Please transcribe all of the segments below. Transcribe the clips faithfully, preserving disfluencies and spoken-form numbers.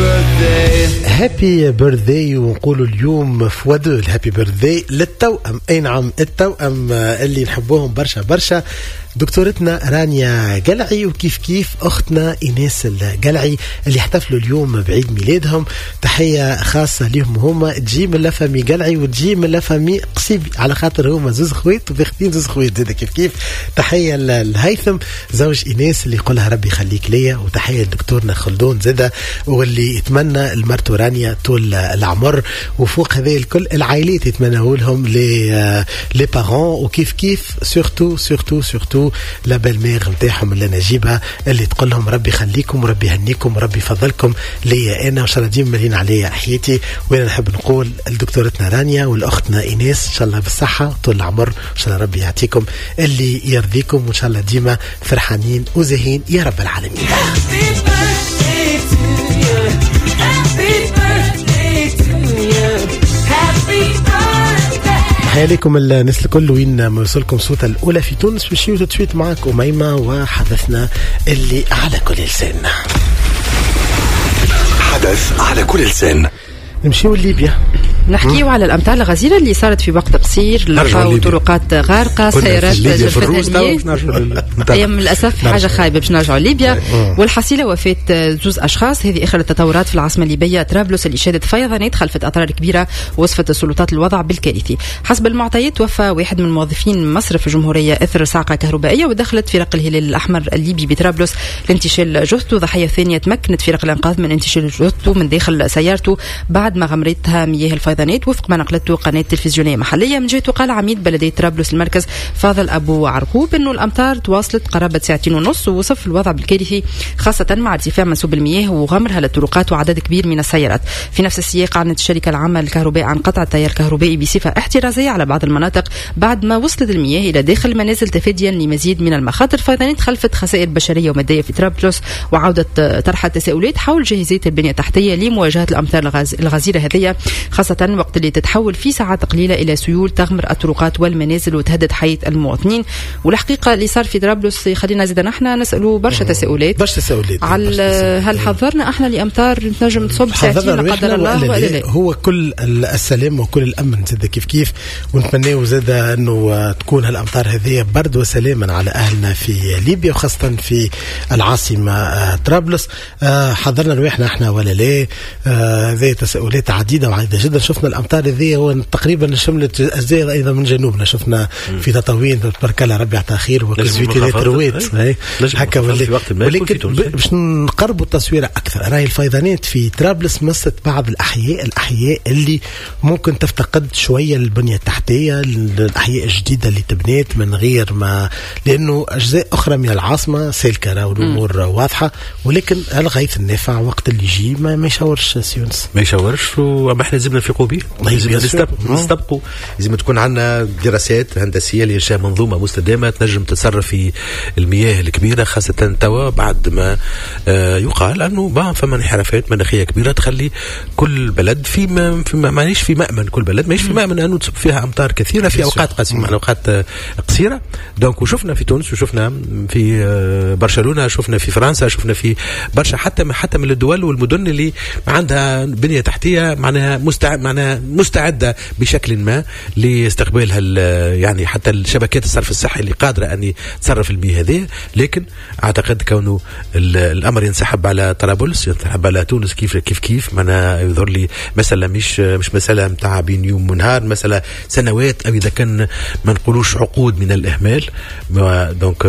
birthday. هابي بيرثداي. ونقولوا اليوم فوادو الهابي بيرثداي للتوأم. اي نعم التوأم اللي نحبوهم برشا برشا، دكتورتنا رانيا قلعي وكيف كيف أختنا إيناس القلعي اللي احتفلوا اليوم بعيد ميلادهم. تحية خاصة لهم، هما تجي من لفامي قلعي وتجي من لفامي قصيبي، على خاطر هما زوز خويت وبيختين زوز خويت زيدا كيف كيف. تحية للهيثم زوج إيناس اللي يقولها ربي يخليك ليا، وتحية لدكتورنا خلدون زيدا واللي يتمنى المرتو رانيا طول العمر. وفوق هذه الكل العائلات يتمنوا لهم لي لي بارون، وكيف كيف سورتو سورتو سورتو لا بالميغ نتاعهم اللي نجيبها اللي تقول لهم ربي يخليكم وربي يهنيكم وربي يفضلكم ليا انا، وان شاء الله ديما مليين عليا حياتي. وانا نحب نقول لدكتورتنا رانيا والاختنا ايناس ان شاء الله بالصحه طول العمر، ان شاء الله ربي يعطيكم اللي يرضيكم، وان شاء الله ديما فرحانين وزاهين يا رب العالمين. عليكم الناس الكل وين ما وصلكم صوت الأولى في تونس. وشيو تتشويت معك أميمة وحدثنا اللي على كل لسان. حدث على كل لسان. نمشيو لليبيا نحكيو على الأمطار الغزيرة اللي صارت في وقت قصير، لقاو طرقات غارقة، سيارات جفتها أيام للأسف حاجة خايبة. باش نرجعوا ليبيا والحصيلة وفاة زوز أشخاص. هذه آخر التطورات في العاصمة الليبية طرابلس اللي شهدت فيضانات خلفت أضرار كبيرة، ووصفت السلطات الوضع بالكارثي. حسب المعطيات توفى واحد من موظفين مصرف الجمهورية إثر صاعقة كهربائية، ودخلت فرق الهلال الأحمر الليبي بطرابلس لانتشال جثته. ضحية ثانية تمكنت فرق الإنقاذ من انتشال جثته من داخل سيارته بعد ما غمرتها مياه الفيضانات، وفق ما نقلته قناة تلفزيونية محلية. من جهته قال عميد بلدية طرابلس المركز فاضل أبو عرقوب إنه الأمطار تواصلت قرابة ساعتين ونص، ووصف الوضع بالكارثي خاصة مع ارتفاع منسوب المياه وغمرها للطرقات وعدد كبير من السيارات. في نفس السياق أعلنت الشركة العامة للكهرباء عن قطع التيار الكهربائي بصفة احترازية على بعض المناطق بعد ما وصلت المياه إلى داخل المنازل تفاديا لمزيد من المخاطر. فيضانات خلفت خسائر بشرية ومادية في طرابلس، وعودة طرح التساؤلات حول جاهزية البنية التحتية لمواجهة الأمطار الغزيرة هذه، خاصة وقت اللي تتحول في ساعات قليلة إلى سيول تغمر الطرقات والمنازل وتهدد حياة المواطنين. والحقيقة اللي صار في طرابلس خلينا زيدا احنا نسألوا برشا تساؤلات برشا تساؤلات على هل حضرنا احنا لأمطار تنجم تصب ساعتين لا قدر الله ولا لا. هو كل السلام وكل الأمن زيدا كيف كيف، ونتمنى زيدا أنه تكون هالأمطار هذه برد وسلاما على أهلنا في ليبيا وخاصة في العاصمة طرابلس. حضرنا روحنا احنا ولا لا؟ هذه تساؤلات عديدة وعديدة جدا. شفنا الأمطار هذه هو تقريبا شملت أجزاء أيضا من جنوبنا، شفنا مم. في تطاوين تبارك الله ربي يعطيها خير وكزويتي رويت هكا، ولكن باش نقربوا التصوير أكثر. راهي الفيضانات في طرابلس مست بعض الأحياء الأحياء اللي ممكن تفتقد شوية البنية التحتية، الأحياء الجديدة اللي تبنيت من غير ما، لأنه أجزاء أخرى من العاصمة سالكة والأمور واضحة، ولكن الغيث النافع وقت اللي يجي ما, ما يشورش سيونس ما يشورش. وما احنا لازمنا في قوبي نستبقوا، لازم تكون عندنا دراسات هندسيه لانشاء منظومه مستدامه تنجم تتصرف في المياه الكبيره، خاصه توا بعد ما آه يقال انه ما فما انحرافات مناخيه كبيره تخلي كل بلد في ما في ما مانيش في مأمن، كل بلد ماهيش في مأمن انه تصب فيها امطار كثيره في اوقات قصيره اوقات قصيره. دونك وشفنا في تونس وشفنا في آه برشلونه، شفنا في فرنسا، شفنا في برشا حتى حتى من الدول والمدن اللي عندها بنيه تحتيه معناها مستعد معناها مستعدة بشكل ما لاستقبالها، يعني حتى الشبكات الصرف الصحي اللي قادرة أن تصرف المياه هذه. لكن أعتقد كونه الأمر ينسحب على طرابلس ينسحب على تونس كيف كيف كيف معناها يظهر لي مسألة مش مش مسألة متاع بين يوم ونهار، مسألة سنوات أو إذا كان ما نقولوش عقود من الإهمال. دونك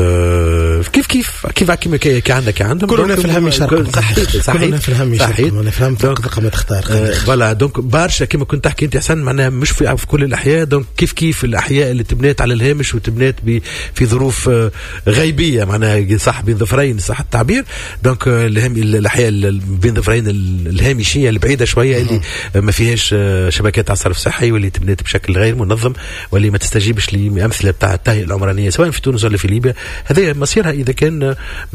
كيف كيف كيف كيف كي عندك كي عندهم كلنا في الهم يشاركوا صحيح صحيح في الهم يشاركوا أنا فهمت دقة ما تختار فوالا. دونك برشا كما كنت تحكي انت حسن معناها مش في, في كل الاحياء. دونك كيف كيف الاحياء اللي تبنيت على الهامش وتبنيت في ظروف غيبيه معناها صح بين ظفرين صح التعبير. دونك الاحياء بين ظفرين الهامشيه البعيده شويه اللي ما فيهاش شبكات على الصرف صحي واللي تبنيت بشكل غير منظم واللي ما تستجيبش لامثله بتاع التهيئه العمرانيه سواء في تونس ولا في ليبيا. هذا مصيرها اذا كان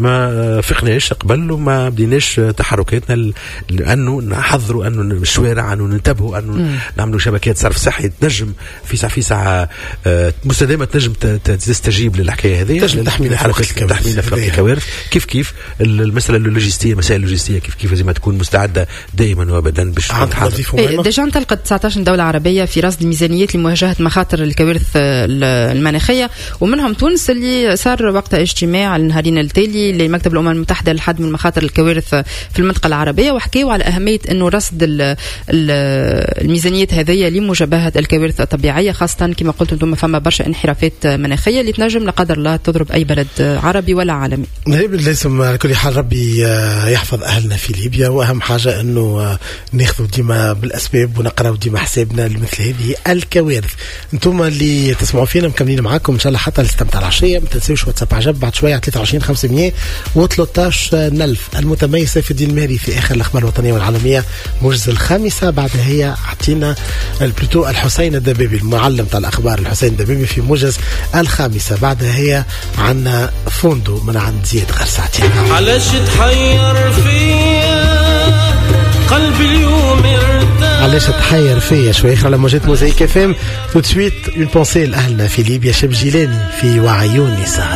ما فقناش قبل وما بديناش تحركاتنا لانه نحضروا انه الشوارع انه ننتبهوا نعملوا شبكات صرف صحي تنجم في ساعه في ساعه مستدامه تنجم تستجيب للحكايه هذه، تنجم تحمينا في وقت الكوارث، تحمينا في وقت الكوارث. كيف كيف المساله اللوجستيه، مسائل اللوجستيه كيف كيف لازم تكون مستعده دائما وابدا باش إيه ديجا انطلقت تسعة عشر دوله عربيه في رصد الميزانيات لمواجهه مخاطر الكوارث المناخيه، ومنهم تونس اللي صار وقت اجتماع النهارين التالي لمكتب الامم المتحده للحد من مخاطر الكوارث في المنطقه العربيه، وحكيوا على اهميه انه رصد الميزانيات هذه لمجابهه الكوارث الطبيعيه، خاصه كما قلت انتم فما برشا انحرافات مناخيه اللي تنجم لا قدر الله تضرب اي بلد عربي ولا عالمي. لازم على كل حال ربي يحفظ اهلنا في ليبيا، واهم حاجه انه ناخذ ديما بالاسباب ونقراو ديما حسابنا لمثل هذه الكوارث. انتم اللي تسمعوا فينا مكملين معاكم ان شاء الله حتى الاستمتاع العشيه. ما تنسوش واتساب عجب بعد شويه على ثلاثة وعشرين خمسمية وثلاثة عشر ألف. المتميز سيف الدين المهري في اخر الاخبار الوطنيه والعالميه موجز الخامسه. بعدها هي عطينا البلوتو الحسين الدبيبي المعلم تاع الاخبار الحسين الدبيبي في موجز الخامسه. بعدها هي عنا فوندو من عند زياد غير ساعتين. علاش تحير فيا قلبي اليوم ارتاح، علاش تحير فيا شوي اخر على موجات موزايك اف ام. تو سويت اون بونسي لاهلنا في ليبيا. شاب جيلاني في وعيوني سهر.